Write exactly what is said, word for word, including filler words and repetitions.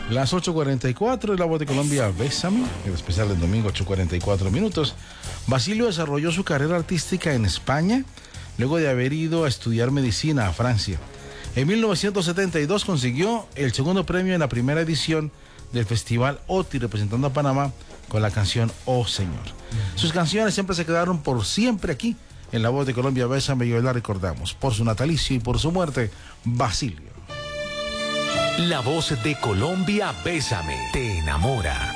Las ocho cuarenta y cuatro de La Voz de Colombia, Bésame, el especial del domingo, ocho cuarenta y cuatro minutos. Basilio desarrolló su carrera artística en España, luego de haber ido a estudiar medicina a Francia. En mil novecientos setenta y dos consiguió el segundo premio en la primera edición del Festival O T I, representando a Panamá con la canción Oh Señor. Sus canciones siempre se quedaron por siempre aquí, en La Voz de Colombia, Bésame, y hoy la recordamos por su natalicio y por su muerte, Basilio. La Voz de Colombia, Bésame, te enamora.